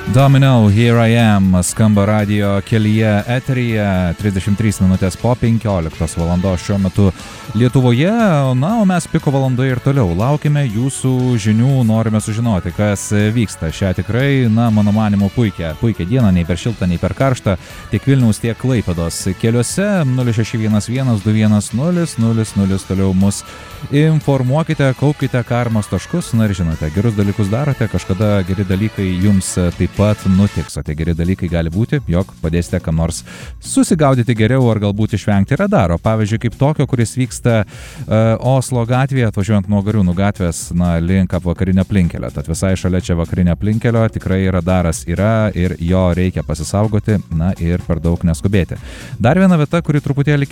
Domino, Here I Am, skamba radio kelyje eteryje, 33 minutės po 15 valandos šiuo metu Lietuvoje, na, o mes piko valandoje ir toliau laukime jūsų žinių, norime sužinoti, kas vyksta šią tikrai, na, mano manimu, puikia diena, nei per šiltą, nei per karštą, tiek Vilniaus, tiek Klaipėdos keliuose, 0611100000, toliau mus informuokite, kaupkite karmos taškus, na ir žinote, gerus dalykus darote, kažkada geri dalykai jums taip pat nutiks, o tie geri dalykai gali būti, jog padėsite kam nors susigaudyti geriau ar galbūt išvengti radaro. Pavyzdžiui, kaip tokio, kuris vyksta Oslo gatvėje, atvažiuojant nuo Gariūnų gatvės, na, link vakarinio aplinkelio. Tad visai šalia čia vakarinio aplinkelio tikrai radaras yra ir jo reikia pasisaugoti, na ir per daug neskubėti. Dar viena vieta, kuri truputėlį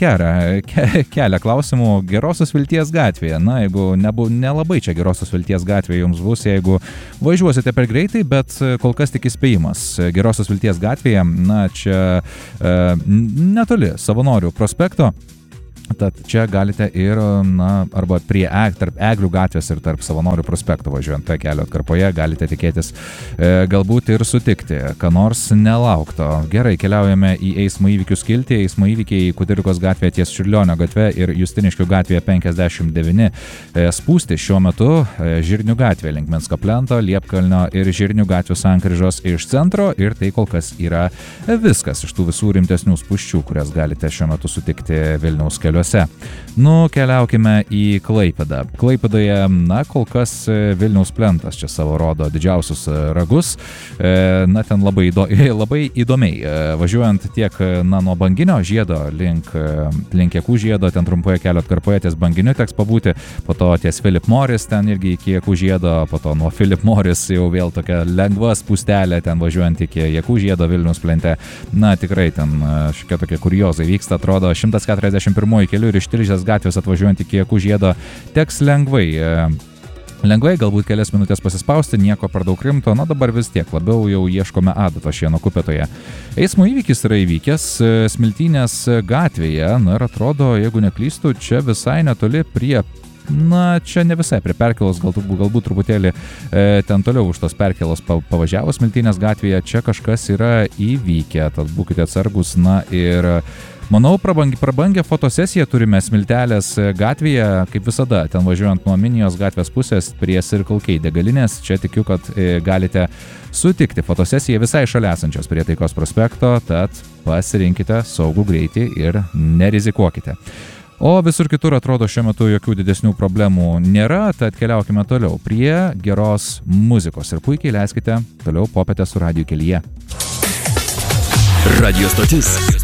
kelia klausimų, Gerosios Vilties gatvėje. Na, jeigu nelabai čia Gerosios Vilties gatvėje jums bus, jeigu važiuosite per greitai, bet kol kas tik įspėjimas. Gerosios Vilties gatvėje, na, čia netoli Savanorių prospekto. Tad čia galite ir, na, arba tarp Eglių gatvės ir tarp Savanorių prospekto važiuojant tą kelio atkarpoje galite tikėtis galbūt ir sutikti, ką nors nelaukto. Gerai, keliaujame į eismo įvykių skiltį. Eismo įvykiai Kudirkos gatvėje ties Čiurlionio gatve ir Justiniškių gatvėje 59 spūsti šiuo metu Žirnių gatvė link Minsko plento, Liepkalnio ir Žirnių gatvių sankryžos iš centro ir tai kol kas yra viskas iš tų visų rimtesnių spūsčių, kurias galite šiuo metu sutikti Vilniaus keliu. Nukeliaukime į Klaipėdą. Klaipėdoje, na, kol kas Vilniaus plentas čia savo rodo didžiausius ragus. Na, ten labai įdomiai. Važiuojant tiek, na, nuo Banginio žiedo link Jakų žiedo, ten trumpoje kelio atkarpoje ties Banginiu teks pabūti, po to ties Philip Morris, ten irgi iki Jakų žiedo, po to nuo Philip Morris jau vėl tokia lengva spūstelė, ten važiuojant iki Jakų žiedo Vilniaus plente. Na, tikrai ten šiokie tokie kuriozai vyksta, atrodo, 141 keliu ir iš Tilžės gatvės atvažiuojant iki Jakų žiedo teks lengvai, galbūt kelias minutės pasispausti, nieko per daug rimto, na dabar vis tiek labiau jau ieškome adatos šieno kupetoje. Eismo įvykis yra įvykęs Smiltynės gatvėje, na ir atrodo, jeigu neklystu, čia visai netoli prie, na, čia ne visai prie perkėlos, galbūt truputėlį ten toliau už tos perkėlos pavažiavus Smiltynės gatvėje, čia kažkas yra įvykę, tad būkite atsargus, na ir manau, prabangę fotosesiją turime Smiltelės gatvėje, kaip visada, ten važiuojant nuo Minijos gatvės pusės prie Circle K degalinės. Čia tikiu, kad galite sutikti fotosesiją visai šalia esančios prie Taikos prospekto, tad pasirinkite saugų greitį ir nerizikuokite. O visur kitur atrodo šiuo metu jokių didesnių problemų nėra, tad keliaukime toliau prie geros muzikos ir puikiai leiskite toliau popietę su Radio kelyje. Radio stotis